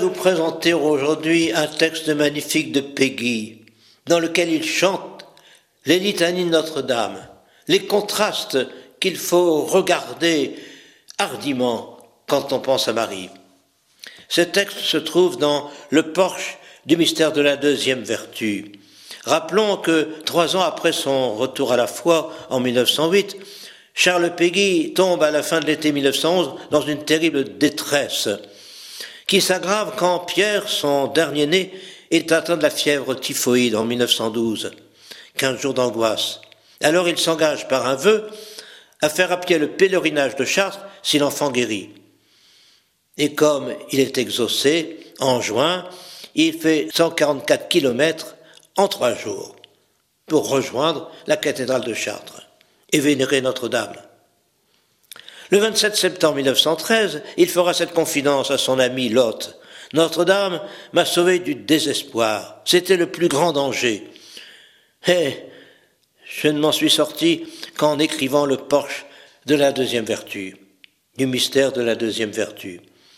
Vous présenter aujourd'hui un texte magnifique de Péguy, dans lequel il chante les litanies de Notre-Dame, les contrastes qu'il faut regarder hardiment quand on pense à Marie. Ce texte se trouve dans le porche du mystère de la deuxième vertu. Rappelons que 3 ans après son retour à la foi, en 1908, Charles Péguy tombe à la fin de l'été 1911 dans une terrible détresse, qui s'aggrave quand Pierre, son dernier-né, est atteint de la fièvre typhoïde en 1912. 15 jours d'angoisse. Alors il s'engage par un vœu à faire à pied le pèlerinage de Chartres si l'enfant guérit. Et comme il est exaucé, en juin, il fait 144 kilomètres en 3 jours pour rejoindre la cathédrale de Chartres et vénérer Notre-Dame. Le 27 septembre 1913, il fera cette confidence à son ami Lot. « Notre-Dame m'a sauvé du désespoir. C'était le plus grand danger. Et je ne m'en suis sorti qu'en écrivant le porche de la deuxième vertu, du mystère de la deuxième vertu. »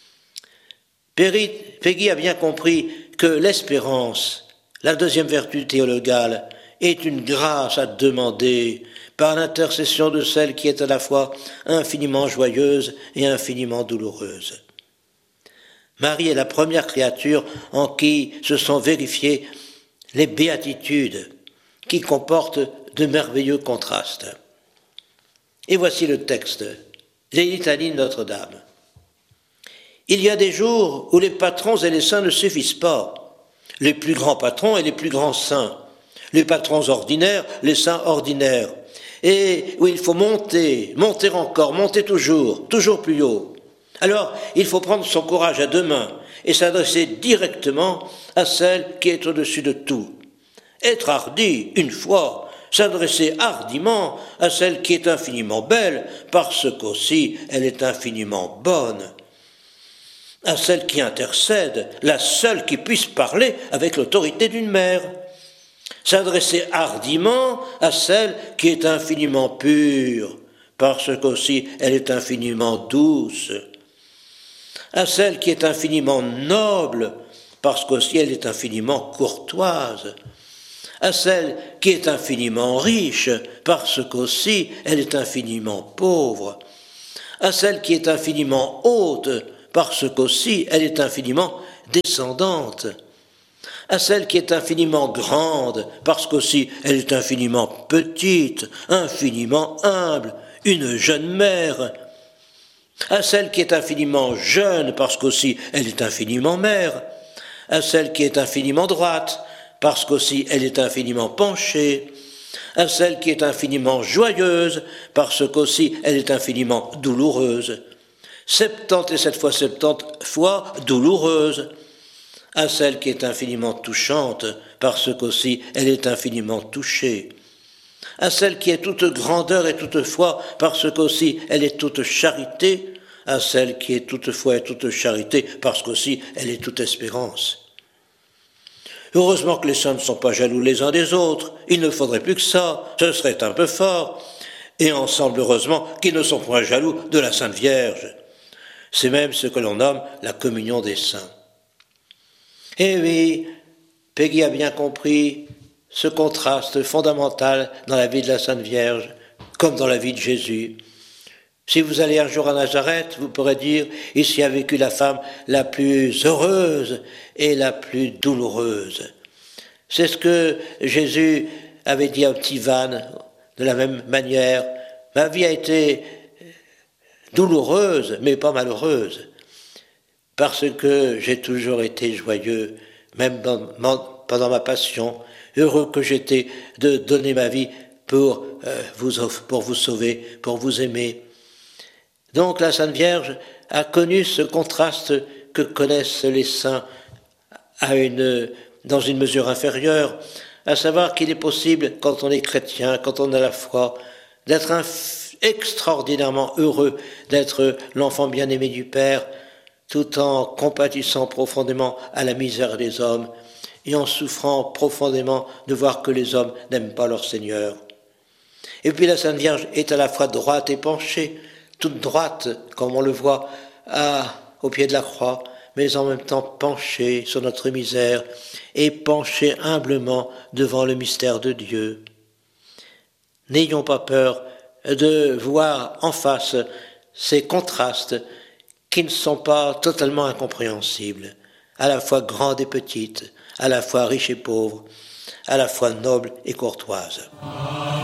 Péguy a bien compris que l'espérance, la deuxième vertu théologale, est une grâce à demander par l'intercession de celle qui est à la fois infiniment joyeuse et infiniment douloureuse. Marie est la première créature en qui se sont vérifiées les béatitudes qui comportent de merveilleux contrastes. Et voici le texte, les litanies de Notre-Dame. Il y a des jours où les patrons et les saints ne suffisent pas, les plus grands patrons et les plus grands saints, les patrons ordinaires, les saints ordinaires, et où il faut monter encore, monter toujours plus haut. Alors, il faut prendre son courage à 2 mains et s'adresser directement à celle qui est au-dessus de tout. Être hardi, une fois, s'adresser hardiment à celle qui est infiniment belle, parce qu'aussi elle est infiniment bonne. À celle qui intercède, la seule qui puisse parler avec l'autorité d'une mère. S'adresser hardiment à celle qui est infiniment pure, parce qu'aussi elle est infiniment douce. À celle qui est infiniment noble, parce qu'aussi elle est infiniment courtoise. À celle qui est infiniment riche, parce qu'aussi elle est infiniment pauvre. À celle qui est infiniment haute, parce qu'aussi elle est infiniment descendante. À celle qui est infiniment grande, parce qu'aussi elle est infiniment petite, infiniment humble, une jeune mère. À celle qui est infiniment jeune, parce qu'aussi elle est infiniment mère. À celle qui est infiniment droite, parce qu'aussi elle est infiniment penchée. À celle qui est infiniment joyeuse, parce qu'aussi elle est infiniment douloureuse. 77 fois 70 fois douloureuse. À celle qui est infiniment touchante, parce qu'aussi elle est infiniment touchée. À celle qui est toute grandeur et toute foi, parce qu'aussi elle est toute charité. À celle qui est toute foi et toute charité, parce qu'aussi elle est toute espérance. Heureusement que les saints ne sont pas jaloux les uns des autres, il ne faudrait plus que ça, ce serait un peu fort. Et ensemble, heureusement, qu'ils ne sont point jaloux de la Sainte Vierge. C'est même ce que l'on nomme la communion des saints. Eh oui, Péguy a bien compris ce contraste fondamental dans la vie de la Sainte Vierge, comme dans la vie de Jésus. Si vous allez un jour à Nazareth, vous pourrez dire, ici a vécu la femme la plus heureuse et la plus douloureuse. C'est ce que Jésus avait dit à petit Van, de la même manière. Ma vie a été douloureuse, mais pas malheureuse, parce que j'ai toujours été joyeux, même pendant ma passion, heureux que j'étais de donner ma vie pour vous sauver, pour vous aimer. Donc la Sainte Vierge a connu ce contraste que connaissent les saints dans une mesure inférieure, à savoir qu'il est possible, quand on est chrétien, quand on a la foi, d'être extraordinairement heureux d'être l'enfant bien-aimé du Père, tout en compatissant profondément à la misère des hommes et en souffrant profondément de voir que les hommes n'aiment pas leur Seigneur. Et puis la Sainte Vierge est à la fois droite et penchée, toute droite, comme on le voit au pied de la croix, mais en même temps penchés sur notre misère et penchés humblement devant le mystère de Dieu. N'ayons pas peur de voir en face ces contrastes qui ne sont pas totalement incompréhensibles, à la fois grandes et petites, à la fois riches et pauvres, à la fois nobles et courtoises.